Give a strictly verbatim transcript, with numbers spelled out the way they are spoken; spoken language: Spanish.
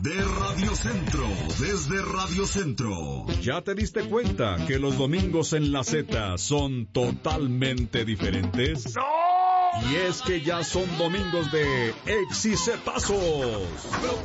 De Radio Centro, desde Radio Centro. ¿Ya te diste cuenta que los domingos en la Z son totalmente diferentes? ¡No! Y es que ya son domingos de exicetazos.